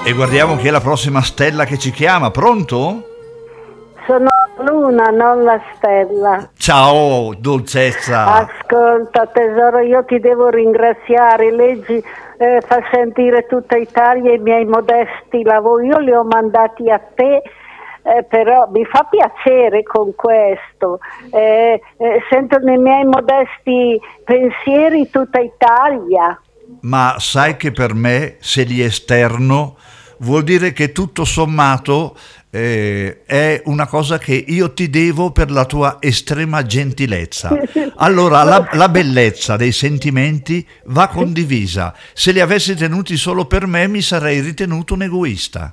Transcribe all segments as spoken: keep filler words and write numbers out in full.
E guardiamo chi è la prossima stella che ci chiama. Pronto? Sono Luna, non la stella. Ciao, dolcezza. Ascolta tesoro, io ti devo ringraziare. Leggi eh, fa sentire tutta Italia i miei modesti lavori. Io li ho mandati a te. Eh, però mi fa piacere con questo, eh, eh, sento nei miei modesti pensieri tutta Italia. Ma sai che per me, se li esterno, vuol dire che tutto sommato eh, è una cosa che io ti devo per la tua estrema gentilezza. Allora la, la bellezza dei sentimenti va condivisa. Se li avessi tenuti solo per me mi sarei ritenuto un egoista.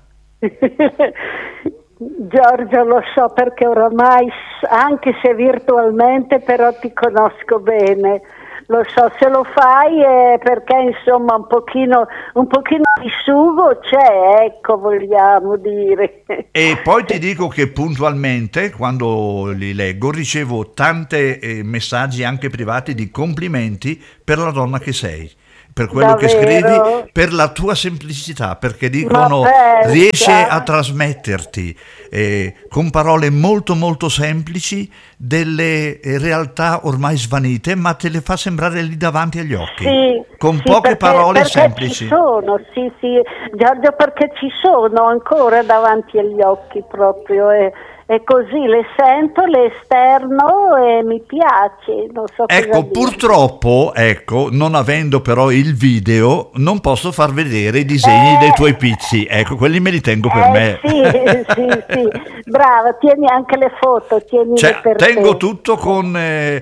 Giorgio, lo so, perché oramai, anche se virtualmente, però ti conosco bene. Lo so, se lo fai è perché insomma un pochino, un pochino di sugo c'è, ecco, vogliamo dire. E poi ti dico che puntualmente, quando li leggo, ricevo tante eh, messaggi anche privati di complimenti per la donna che sei, per quello Davvero? che scrivi, per la tua semplicità, perché dicono riesce a trasmetterti eh, con parole molto molto semplici delle eh, realtà ormai svanite, ma te le fa sembrare lì davanti agli occhi, sì, con sì, poche perché, parole perché semplici. Ci sono, sì, sì, Giorgio, perché ci sono ancora davanti agli occhi proprio. E, E così le sento, le esterno e mi piace, non so cosa Ecco, dire. purtroppo, ecco, non avendo però il video, non posso far vedere i disegni Eh, dei tuoi pizzi. Ecco, quelli me li tengo per eh, me. Sì, sì, sì, brava, tieni anche le foto, tienile Cioè, per tengo te. tutto con... Eh,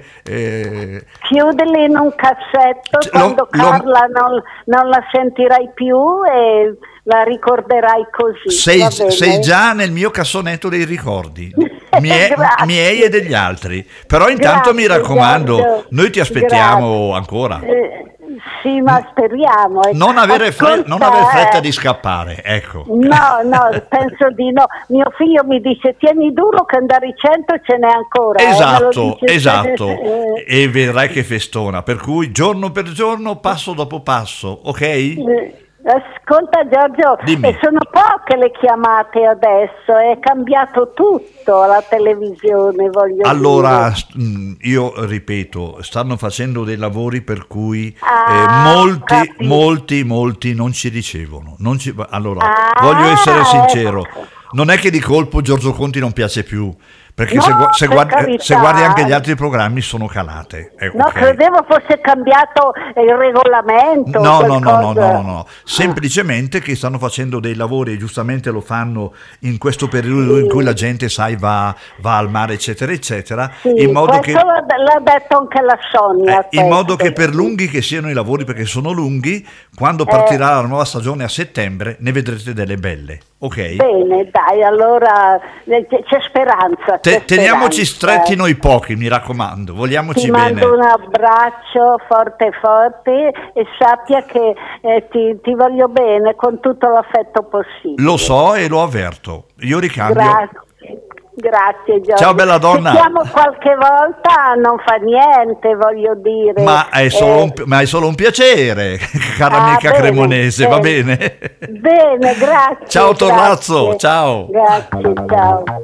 eh, Chiudili in un cassetto, C- quando lo- lo- Carla non, non la sentirai più e la ricorderai così. sei, va bene? sei già nel mio cassonetto dei ricordi, mie- Grazie. miei e degli altri. Però intanto mi Grazie, raccomando, Giorgio. noi ti aspettiamo Grazie. ancora. Eh, sì, ma speriamo. ecco. Non avere, fre- Ascolta, non aver fretta eh, di scappare, ecco. No, no, penso di no. Mio figlio mi dice tieni duro che andare i cento ce n'è ancora. eh, me lo Esatto, dice- esatto, eh, e vedrai che festona, per cui giorno per giorno, passo dopo passo, ok? eh, Ascolta Giorgio, Dimmi. e sono poche le chiamate adesso, è cambiato tutto la televisione, voglio Allora, dire. st- mh, io ripeto, stanno facendo dei lavori per cui Ah, eh, molti, capito. molti, molti non ci ricevono. Non ci- allora, Ah, voglio essere sincero, ecco. non è che di colpo Giorgio Conti non piace più, perché No, se, gua- se per guardi, carità. se guardi anche gli altri programmi sono calate. ecco, No, ok? credevo fosse cambiato il regolamento. No, no, no, no, qualcosa. no, no, no, semplicemente che stanno facendo dei lavori e giustamente lo fanno in questo periodo in cui la gente, sai, va, va al mare, eccetera, eccetera, Sì, in modo che... questo l'ha, l'ha detto anche la Sonia. Eh, in modo questo. che per lunghi che siano i lavori, perché sono lunghi, quando partirà la nuova stagione a settembre ne vedrete delle belle, ok? Bene, dai, allora eh, c'è c'è speranza. Te- c'è teniamoci speranza. stretti noi pochi, mi raccomando, vogliamoci Ti bene. mando un abbraccio forte forte e sappia che eh, ti, ti voglio bene con tutto l'affetto possibile. Lo so e lo avverto, io ricambio. Grazie, grazie Giorgio. Ciao, bella donna. Se chiamo qualche volta non fa niente, voglio dire. Ma è solo, Eh, un, pi- ma è solo un piacere, cara ah, amica bene, cremonese, va bene? Bene, grazie. Ciao Torrazzo, grazie. ciao. Grazie, ciao.